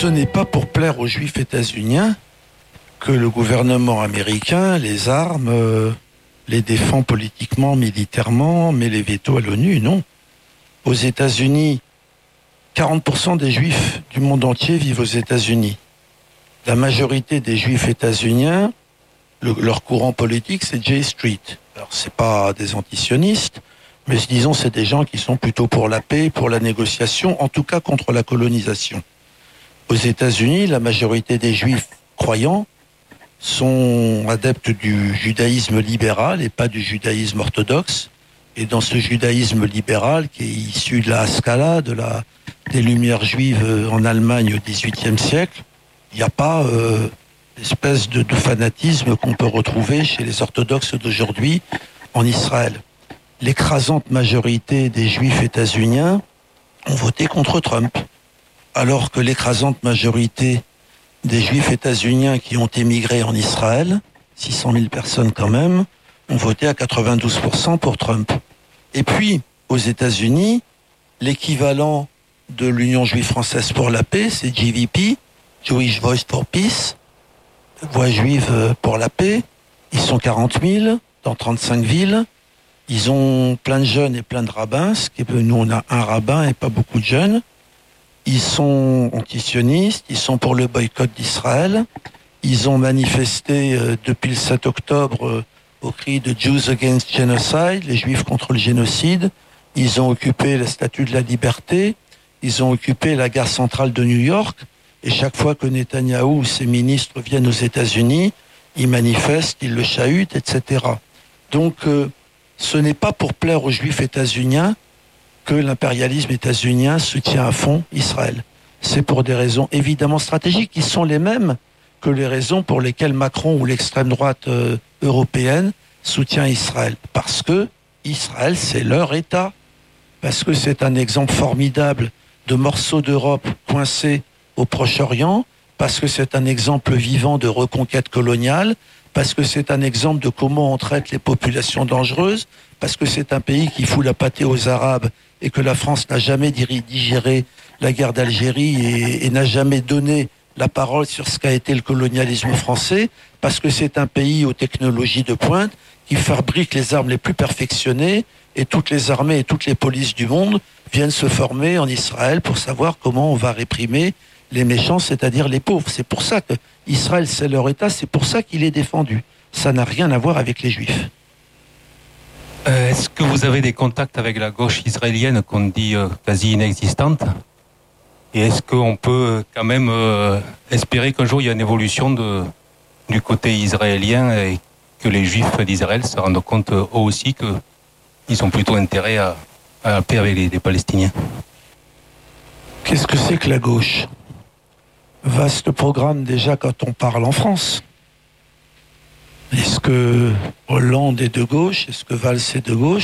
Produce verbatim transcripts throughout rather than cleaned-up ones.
ce n'est pas pour plaire aux juifs états-uniens que le gouvernement américain les arme, euh, les défend politiquement, militairement, met les vétos à l'ONU, non. Aux États-Unis, quarante pour cent des juifs du monde entier vivent aux États-Unis. La majorité des juifs états-uniens, le, leur courant politique, c'est J Street. Alors, c'est pas des antisionistes, mais disons, c'est des gens qui sont plutôt pour la paix, pour la négociation, en tout cas contre la colonisation. Aux États-Unis, la majorité des juifs croyants sont adeptes du judaïsme libéral et pas du judaïsme orthodoxe. Et dans ce judaïsme libéral, qui est issu de la Haskalah, de la, des Lumières juives en Allemagne au dix-huitième siècle, il n'y a pas euh, l'espèce de, de fanatisme qu'on peut retrouver chez les orthodoxes d'aujourd'hui en Israël. L'écrasante majorité des juifs états-uniens ont voté contre Trump, alors que l'écrasante majorité des juifs états-uniens qui ont émigré en Israël, six cent mille personnes quand même, ont voté à quatre-vingt-douze pour cent pour Trump. Et puis, aux États-Unis, l'équivalent de l'Union juive française pour la paix, c'est J V P, Jewish Voice for Peace, Voix juive pour la paix. Ils sont quarante mille dans trente-cinq villes. Ils ont plein de jeunes et plein de rabbins, ce qui est, nous on a un rabbin et pas beaucoup de jeunes. Ils sont antisionistes, ils sont pour le boycott d'Israël. Ils ont manifesté euh, depuis le sept octobre euh, au cri de Jews Against Genocide, les Juifs contre le génocide. Ils ont occupé la Statue de la Liberté. Ils ont occupé la gare centrale de New York. Et chaque fois que Netanyahou ou ses ministres viennent aux États-Unis, ils manifestent, ils le chahutent, et cetera. Donc, euh, ce n'est pas pour plaire aux Juifs états-uniens que l'impérialisme états-unien soutient à fond Israël. C'est pour des raisons évidemment stratégiques qui sont les mêmes que les raisons pour lesquelles Macron ou l'extrême droite euh, européenne soutient Israël. Parce que Israël, c'est leur État. Parce que c'est un exemple formidable de morceaux d'Europe coincés au Proche-Orient. Parce que c'est un exemple vivant de reconquête coloniale. Parce que c'est un exemple de comment on traite les populations dangereuses. Parce que c'est un pays qui fout la pâtée aux Arabes et que la France n'a jamais digéré la guerre d'Algérie et, et n'a jamais donné la parole sur ce qu'a été le colonialisme français, parce que c'est un pays aux technologies de pointe qui fabrique les armes les plus perfectionnées et toutes les armées et toutes les polices du monde viennent se former en Israël pour savoir comment on va réprimer les méchants, c'est-à-dire les pauvres. C'est pour ça que Israël, c'est leur État, c'est pour ça qu'il est défendu. Ça n'a rien à voir avec les Juifs. Euh, est-ce que vous avez des contacts avec la gauche israélienne qu'on dit euh, quasi inexistante ? Et est-ce qu'on peut quand même euh, espérer qu'un jour il y a une évolution de, du côté israélien et que les Juifs d'Israël se rendent compte eux aussi qu'ils ont plutôt intérêt à, à la paix avec les, les Palestiniens ? Qu'est-ce que c'est que la gauche ? Vaste programme déjà quand on parle en France. Est-ce que Hollande est de gauche ? Est-ce que Valls est de gauche ?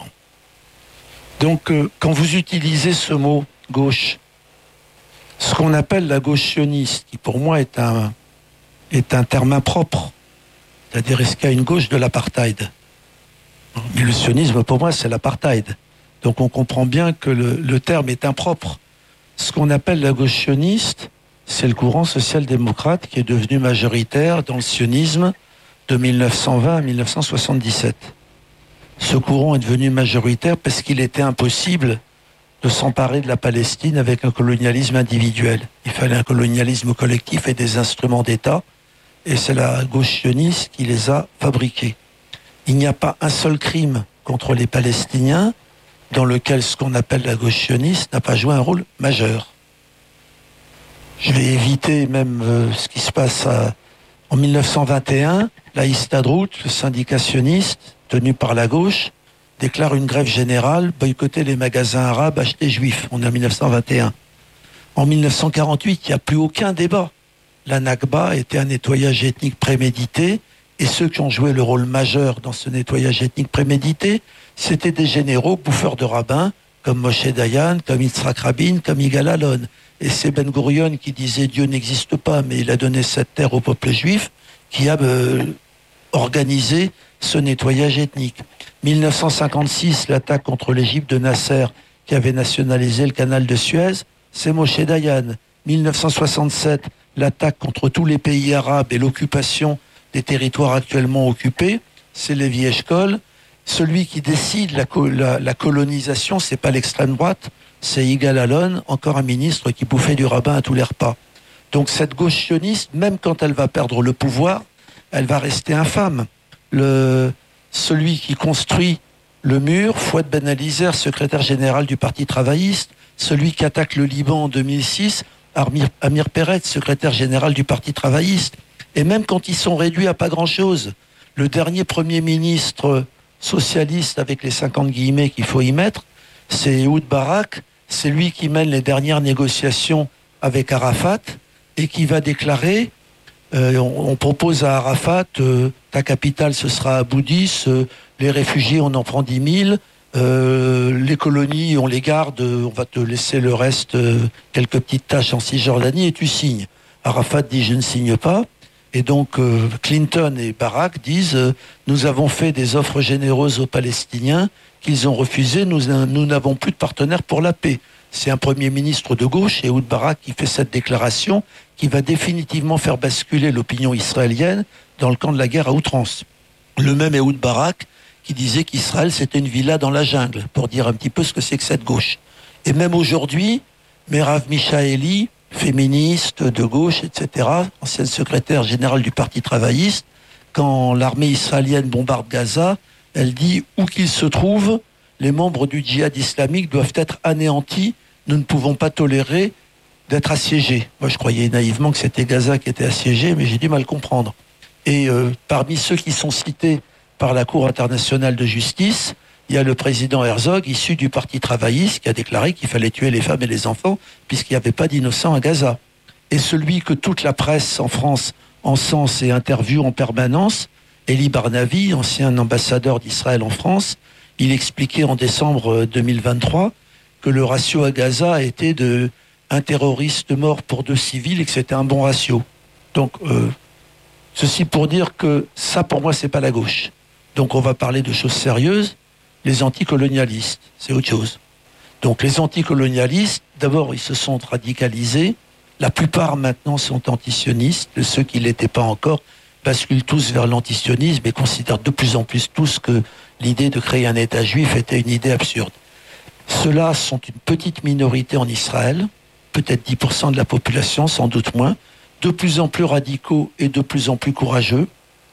Donc, euh, quand vous utilisez ce mot « gauche », ce qu'on appelle la gauche sioniste, qui pour moi est un, est un terme impropre, c'est-à-dire est-ce qu'il y a une gauche de l'apartheid ? Mais le sionisme, pour moi, c'est l'apartheid. Donc on comprend bien que le, le terme est impropre. Ce qu'on appelle la gauche sioniste, c'est le courant social-démocrate qui est devenu majoritaire dans le sionisme de mille neuf cent vingt à mille neuf cent soixante-dix-sept. Ce courant est devenu majoritaire parce qu'il était impossible de s'emparer de la Palestine avec un colonialisme individuel. Il fallait un colonialisme collectif et des instruments d'État, et c'est la gauche sioniste qui les a fabriqués. Il n'y a pas un seul crime contre les Palestiniens dans lequel ce qu'on appelle la gauche sioniste n'a pas joué un rôle majeur. Je vais éviter même euh, ce qui se passe à, en mille neuf cent vingt et un, la Histadrout, le syndicat sioniste, tenu par la gauche, déclare une grève générale, boycotter les magasins arabes achetés juifs. On est en mille neuf cent vingt et un. En mille neuf cent quarante-huit, il n'y a plus aucun débat. La Nakba était un nettoyage ethnique prémédité, et ceux qui ont joué le rôle majeur dans ce nettoyage ethnique prémédité, c'était des généraux bouffeurs de rabbins, comme Moshe Dayan, comme Yitzhak Rabin, comme Yigal Allon. Et c'est Ben Gurion qui disait Dieu n'existe pas, mais il a donné cette terre au peuple juif, qui a euh, organisé ce nettoyage ethnique. mille neuf cent cinquante-six, l'attaque contre l'Égypte de Nasser, qui avait nationalisé le canal de Suez, c'est Moshe Dayan. mille neuf cent soixante-sept, l'attaque contre tous les pays arabes et l'occupation des territoires actuellement occupés, c'est Lévi Eshkol. Celui qui décide la, la, la colonisation, c'est pas l'extrême droite, c'est Yigal Allon, encore un ministre qui bouffait du rabbin à tous les repas. Donc cette gauche sioniste, même quand elle va perdre le pouvoir, elle va rester infâme. Le, celui qui construit le mur, Fouad Ben Alizer, secrétaire général du Parti travailliste, celui qui attaque le Liban en deux mille six, Amir, Amir Peretz, secrétaire général du Parti travailliste. Et même quand ils sont réduits à pas grand-chose, le dernier Premier ministre socialiste, avec les cinquante guillemets qu'il faut y mettre, c'est Ehud Barak, c'est lui qui mène les dernières négociations avec Arafat et qui va déclarer, euh, on, on propose à Arafat, euh, ta capitale ce sera à Boudis, euh, les réfugiés on en prend dix mille, euh, les colonies on les garde, on va te laisser le reste, euh, quelques petites tâches en Cisjordanie et tu signes. Arafat dit je ne signe pas. Et donc euh, Clinton et Barak disent euh, nous avons fait des offres généreuses aux Palestiniens qu'ils ont refusées, nous, nous n'avons plus de partenaires pour la paix. C'est un Premier ministre de gauche, Ehud Barak, qui fait cette déclaration qui va définitivement faire basculer l'opinion israélienne dans le camp de la guerre à outrance. Le même Ehud Barak qui disait qu'Israël c'était une villa dans la jungle, pour dire un petit peu ce que c'est que cette gauche. Et même aujourd'hui, Merav Michaeli, féministe, de gauche, et cetera, ancienne secrétaire générale du Parti travailliste, quand l'armée israélienne bombarde Gaza, elle dit où qu'ils se trouvent, les membres du djihad islamique doivent être anéantis, nous ne pouvons pas tolérer d'être assiégés. Moi je croyais naïvement que c'était Gaza qui était assiégé, mais j'ai du mal à comprendre. Et euh, parmi ceux qui sont cités par la Cour internationale de justice, il y a le président Herzog, issu du Parti travailliste, qui a déclaré qu'il fallait tuer les femmes et les enfants, puisqu'il n'y avait pas d'innocents à Gaza. Et celui que toute la presse en France encense et interviewe en permanence, Eli Barnavi, ancien ambassadeur d'Israël en France, il expliquait en décembre deux mille vingt-trois que le ratio à Gaza était de un terroriste mort pour deux civils et que c'était un bon ratio. Donc, euh, ceci pour dire que ça, pour moi, c'est pas la gauche. Donc, on va parler de choses sérieuses. Les anticolonialistes, c'est autre chose. Donc les anticolonialistes, d'abord, ils se sont radicalisés. La plupart maintenant sont antisionistes. Ceux qui ne l'étaient pas encore basculent tous vers l'antisionisme et considèrent de plus en plus tous que l'idée de créer un État juif était une idée absurde. Ceux-là sont une petite minorité en Israël, peut-être dix pour cent de la population, sans doute moins, de plus en plus radicaux et de plus en plus courageux.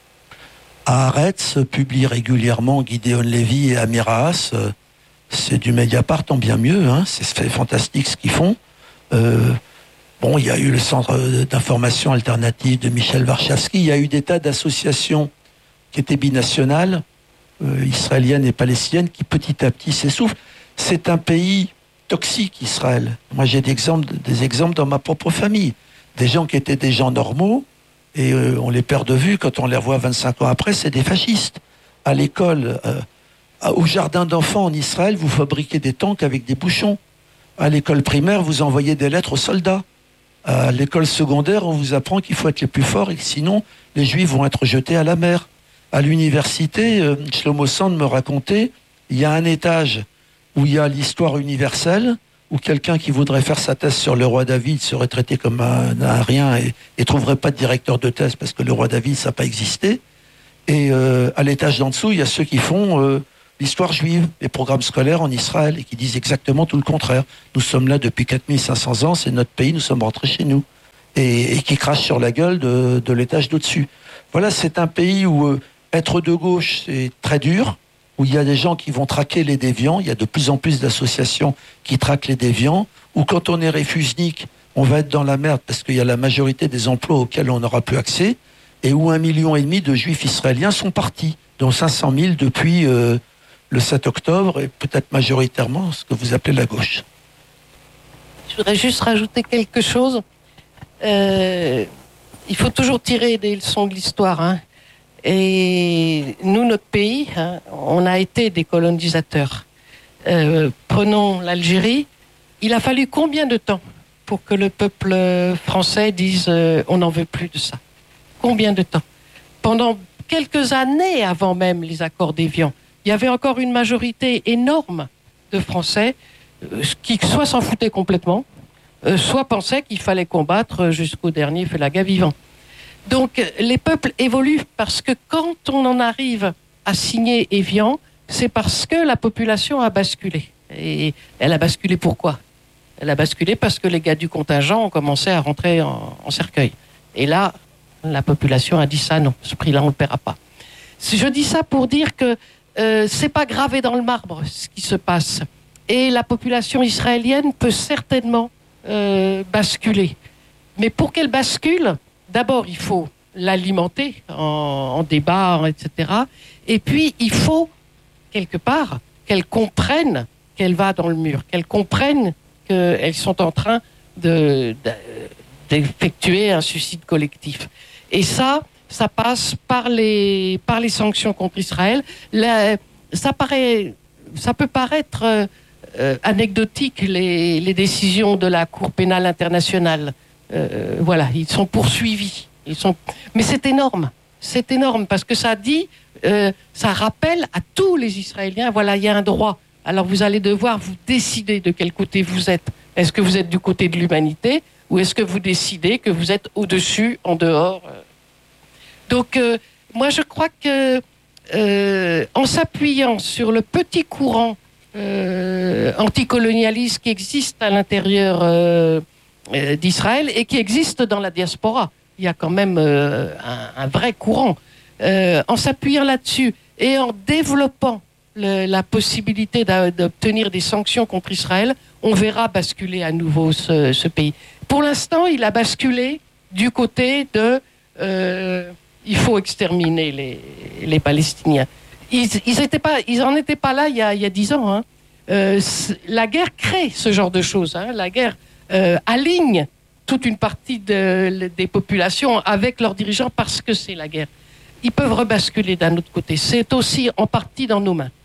Haaretz publie régulièrement Gideon Levy et Amir Haas. Euh, c'est du Mediapart en bien mieux, hein, c'est, c'est fantastique ce qu'ils font. Euh, bon, il y a eu le Centre d'information alternative de Michel Warshawski, il y a eu des tas d'associations qui étaient binationales, euh, israéliennes et palestiniennes, qui petit à petit s'essoufflent. C'est un pays toxique, Israël. Moi, j'ai des exemples, des exemples dans ma propre famille. Des gens qui étaient des gens normaux, et euh, on les perd de vue, quand on les revoit vingt-cinq ans après, c'est des fascistes. À l'école, euh, au jardin d'enfants en Israël, vous fabriquez des tanks avec des bouchons. À l'école primaire, vous envoyez des lettres aux soldats. À l'école secondaire, on vous apprend qu'il faut être les plus forts et que sinon, les Juifs vont être jetés à la mer. À l'université, euh, Shlomo Sand me racontait, il y a un étage où il y a l'histoire universelle, où quelqu'un qui voudrait faire sa thèse sur le roi David serait traité comme un, un rien et ne trouverait pas de directeur de thèse parce que le roi David, ça n'a pas existé. Et euh, à l'étage d'en dessous, il y a ceux qui font euh, l'histoire juive, les programmes scolaires en Israël, et qui disent exactement tout le contraire. Nous sommes là depuis quatre mille cinq cents ans, c'est notre pays, nous sommes rentrés chez nous. Et, et qui crachent sur la gueule de, de l'étage d'au-dessus. Voilà, c'est un pays où euh, être de gauche, c'est très dur, où il y a des gens qui vont traquer les déviants, il y a de plus en plus d'associations qui traquent les déviants, où quand on est réfusnique, on va être dans la merde parce qu'il y a la majorité des emplois auxquels on n'aura plus accès, et où un million et demi de juifs israéliens sont partis, dont cinq cent mille depuis euh, le sept octobre, et peut-être majoritairement ce que vous appelez la gauche. Je voudrais juste rajouter quelque chose. Euh, il faut toujours tirer des leçons de l'histoire, hein. Et nous, notre pays, hein, on a été des colonisateurs. Euh, prenons l'Algérie. Il a fallu combien de temps pour que le peuple français dise euh, on n'en veut plus de ça? Combien de temps? Pendant quelques années avant même les accords d'Évian, il y avait encore une majorité énorme de Français euh, qui soit s'en foutaient complètement, euh, soit pensaient qu'il fallait combattre jusqu'au dernier félaga vivant. Donc les peuples évoluent parce que quand on en arrive à signer Évian, c'est parce que la population a basculé. Et elle a basculé pourquoi ? Elle a basculé parce que les gars du contingent ont commencé à rentrer en, en cercueil. Et là, la population a dit ça, non, ce prix-là, on ne le paiera pas. Je dis ça pour dire que euh, c'est pas gravé dans le marbre ce qui se passe. Et la population israélienne peut certainement euh, basculer. Mais pour qu'elle bascule, d'abord, il faut l'alimenter en, en débat, et cetera. Et puis, il faut, quelque part, qu'elle comprenne qu'elle va dans le mur, qu'elle comprenne qu'elles sont en train de, de, d'effectuer un suicide collectif. Et ça, ça passe par les, par les sanctions contre Israël. La, ça, paraît, ça peut paraître euh, anecdotique, les, les décisions de la Cour pénale internationale. Euh, voilà, ils sont poursuivis. Ils sont... Mais c'est énorme. C'est énorme parce que ça dit, euh, ça rappelle à tous les Israéliens, voilà, il y a un droit. Alors vous allez devoir vous décider de quel côté vous êtes. Est-ce que vous êtes du côté de l'humanité ou est-ce que vous décidez que vous êtes au-dessus, en dehors ? Donc euh, moi je crois que euh, en s'appuyant sur le petit courant euh, anticolonialiste qui existe à l'intérieur euh, euh, d'Israël et qui existe dans la diaspora, il y a quand même euh, un, un vrai courant. Euh, en s'appuyant là-dessus et en développant le, la possibilité d'obtenir des sanctions contre Israël, on verra basculer à nouveau ce, ce pays. Pour l'instant, il a basculé du côté de euh, il faut exterminer les, les Palestiniens. Ils, ils étaient pas, ils en étaient pas là il y a, il y a dix ans. Hein. Euh, la guerre crée ce genre de choses. Hein. La guerre euh, aligne toute une partie de, des populations avec leurs dirigeants parce que c'est la guerre. Ils peuvent rebasculer d'un autre côté. C'est aussi en partie dans nos mains.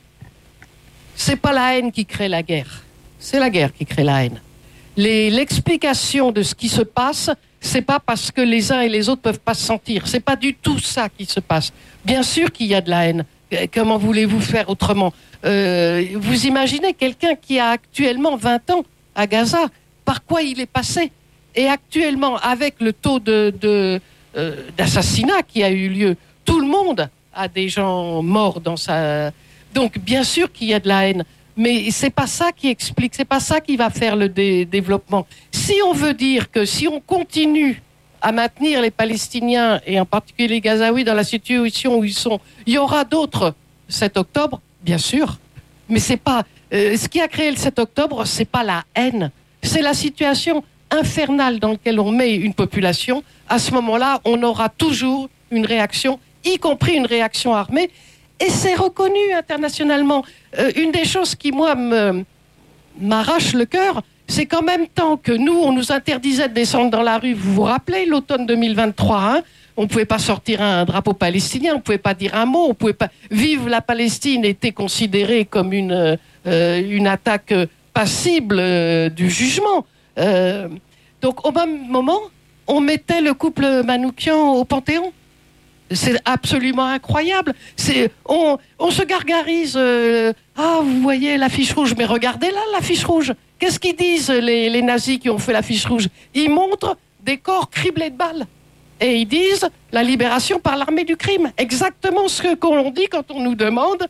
C'est pas la haine qui crée la guerre. C'est la guerre qui crée la haine. Les, l'explication de ce qui se passe, c'est pas parce que les uns et les autres peuvent pas se sentir. C'est pas du tout ça qui se passe. Bien sûr qu'il y a de la haine. Comment voulez-vous faire autrement ? euh, Vous imaginez quelqu'un qui a actuellement vingt ans à Gaza, par quoi il est passé ? Et actuellement, avec le taux de, de, euh, d'assassinat qui a eu lieu, tout le monde a des gens morts dans sa... Donc, bien sûr qu'il y a de la haine. Mais c'est pas ça qui explique, c'est pas ça qui va faire le dé- développement. Si on veut dire que si on continue à maintenir les Palestiniens, et en particulier les Gazaouis, dans la situation où ils sont, il y aura d'autres sept octobre, bien sûr. Mais c'est pas... Euh, ce qui a créé le sept octobre, c'est pas la haine. C'est la situation infernale dans laquelle on met une population. À ce moment-là, on aura toujours une réaction, y compris une réaction armée. Et c'est reconnu internationalement. Euh, une des choses qui, moi, me, m'arrache le cœur, c'est qu'en même temps que nous, on nous interdisait de descendre dans la rue, vous vous rappelez, l'automne deux mille vingt-trois, hein, on ne pouvait pas sortir un drapeau palestinien, on ne pouvait pas dire un mot, on pouvait pas... Vive la Palestine était considéré comme une, euh, une attaque passible euh, du jugement. Euh, donc, au même moment, on mettait le couple Manoukian au Panthéon. C'est absolument incroyable. C'est, on, on se gargarise. Euh, ah, vous voyez l'affiche rouge, mais regardez là l'affiche rouge. Qu'est-ce qu'ils disent les, les nazis qui ont fait l'affiche rouge ? Ils montrent des corps criblés de balles. Et ils disent la libération par l'armée du crime. Exactement ce que, qu'on dit quand on nous demande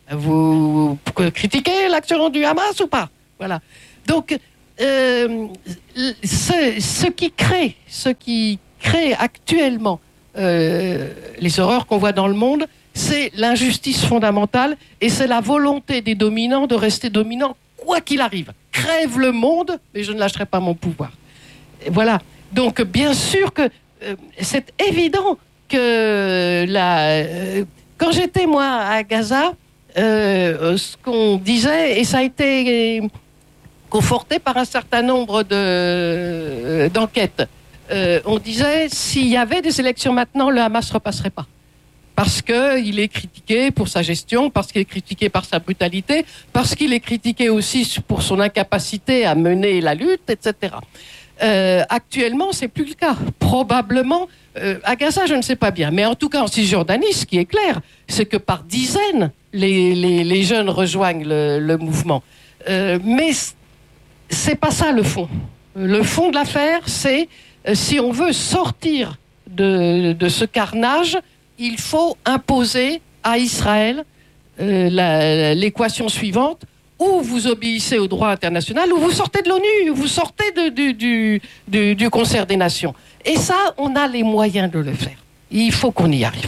vous, vous critiquez l'action du Hamas ou pas ? Voilà. Donc, euh, ce, ce qui crée, ce qui crée actuellement Euh, les horreurs qu'on voit dans le monde, c'est l'injustice fondamentale et c'est la volonté des dominants de rester dominants quoi qu'il arrive. Crève le monde, mais je ne lâcherai pas mon pouvoir. Et voilà. Donc, bien sûr que euh, c'est évident que la, euh, quand j'étais, moi, à Gaza, euh, ce qu'on disait, et ça a été conforté par un certain nombre de, euh, d'enquêtes, Euh, on disait, s'il y avait des élections maintenant, le Hamas ne repasserait pas. Parce qu'il est critiqué pour sa gestion, parce qu'il est critiqué par sa brutalité, parce qu'il est critiqué aussi pour son incapacité à mener la lutte, et cetera. Euh, actuellement, c'est plus le cas. Probablement, euh, à Gaza, je ne sais pas bien. Mais en tout cas, en Cisjordanie, ce qui est clair, c'est que par dizaines, les, les, les jeunes rejoignent le, le mouvement. Euh, mais c'est pas ça le fond. Le fond de l'affaire, c'est euh, si on veut sortir de, de ce carnage, il faut imposer à Israël euh, la, l'équation suivante: ou vous obéissez au droit international, ou vous sortez de l'ONU, ou vous sortez de, du, du, du, du concert des nations. Et ça, on a les moyens de le faire. Il faut qu'on y arrive.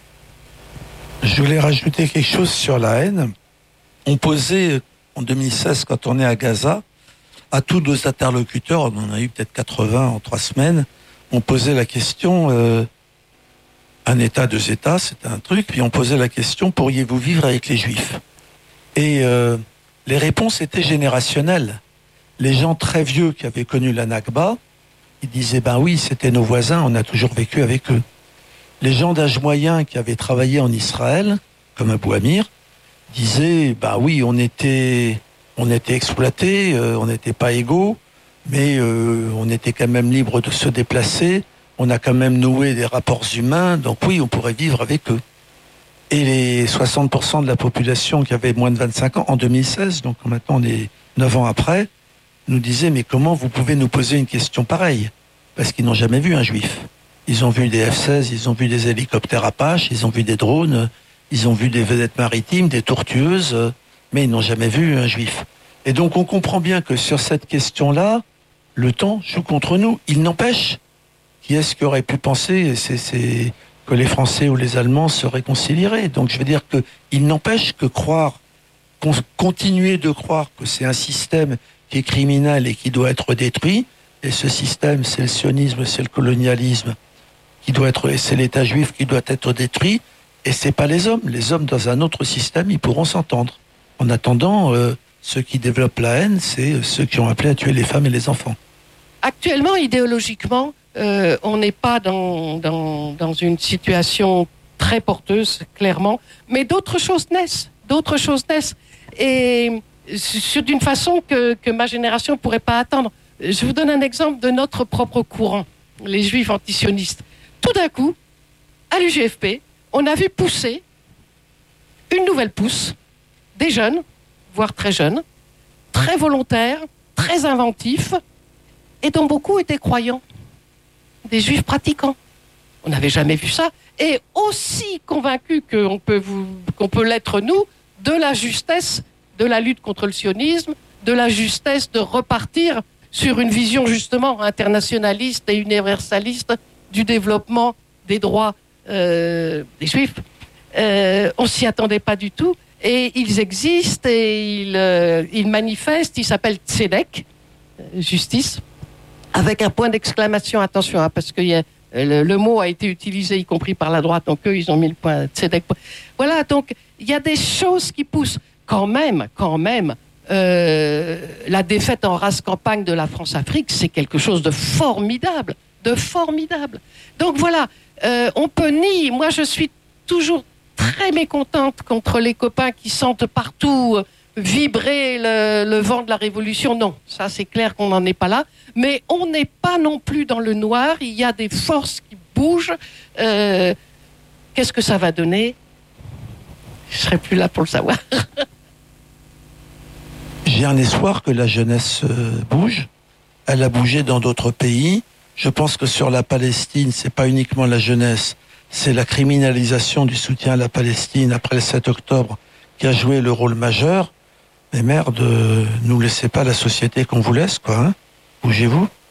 Je voulais rajouter quelque chose sur la haine. On posait, en deux mille seize, quand on est à Gaza, à tous nos interlocuteurs, on en a eu peut-être quatre-vingts en trois semaines, on posait la question, euh, un État, deux États, c'était un truc, puis on posait la question, pourriez-vous vivre avec les Juifs? Et euh, les réponses étaient générationnelles. Les gens très vieux qui avaient connu la Nakba, ils disaient, ben oui, c'était nos voisins, on a toujours vécu avec eux. Les gens d'âge moyen qui avaient travaillé en Israël, comme Abou Amir, disaient, bah oui, on était, on était exploités, euh, on n'était pas égaux, mais euh, on était quand même libre de se déplacer, on a quand même noué des rapports humains, donc oui, on pourrait vivre avec eux. Et les soixante pour cent de la population qui avait moins de vingt-cinq ans, en deux mille seize, donc maintenant on est neuf ans après, nous disaient, mais comment vous pouvez nous poser une question pareille? Parce qu'ils n'ont jamais vu un juif. Ils ont vu des F seize, ils ont vu des hélicoptères Apache, ils ont vu des drones, ils ont vu des vedettes maritimes, des tortueuses, mais ils n'ont jamais vu un juif. Et donc on comprend bien que sur cette question-là, le temps joue contre nous. Il n'empêche, qui est-ce qui aurait pu penser c'est, c'est, que les Français ou les Allemands se réconcilieraient? Donc je veux dire que il n'empêche que croire, continuer de croire que c'est un système qui est criminel et qui doit être détruit, et ce système, c'est le sionisme, c'est le colonialisme, qui doit être, et c'est l'État juif qui doit être détruit, et c'est pas les hommes. Les hommes dans un autre système, ils pourront s'entendre. En attendant, euh, ceux qui développent la haine, c'est ceux qui ont appelé à tuer les femmes et les enfants. Actuellement, idéologiquement, euh, on n'est pas dans, dans, dans une situation très porteuse, clairement, mais d'autres choses naissent, d'autres choses naissent, et sur d'une façon que, que ma génération ne pourrait pas attendre. Je vous donne un exemple de notre propre courant, les juifs antisionistes. Tout d'un coup, à l'U G F P, on a vu pousser une nouvelle pousse, des jeunes, voire très jeunes, très volontaires, très inventifs, et dont beaucoup étaient croyants, des juifs pratiquants. On n'avait jamais vu ça, et aussi convaincus qu'on peut, vous, qu'on peut l'être nous, de la justesse de la lutte contre le sionisme, de la justesse de repartir sur une vision justement internationaliste et universaliste du développement des droits euh, des Juifs. Euh, on s'y attendait pas du tout, et ils existent et ils, euh, ils manifestent. Ils s'appellent Tzedek, justice, avec un point d'exclamation. Attention, hein, parce que y a, le, le mot a été utilisé, y compris par la droite, donc eux ils ont mis le point Tzedek. Voilà, donc il y a des choses qui poussent. Quand même, quand même, euh, la défaite en race campagne de la France-Afrique, c'est quelque chose de formidable, de formidable. Donc voilà, euh, on peut nier. Moi, je suis toujours très mécontente contre les copains qui sentent partout vibrer le, le vent de la révolution. Non, ça c'est clair qu'on n'en est pas là. Mais on n'est pas non plus dans le noir. Il y a des forces qui bougent. Euh, qu'est-ce que ça va donner ? Je serai plus là pour le savoir. J'ai un espoir que la jeunesse bouge. Elle a bougé dans d'autres pays. Je pense que sur la Palestine, c'est pas uniquement la jeunesse, c'est la criminalisation du soutien à la Palestine après le sept octobre qui a joué le rôle majeur. Mais merde, nous laissez pas la société qu'on vous laisse, quoi. Hein. Bougez-vous.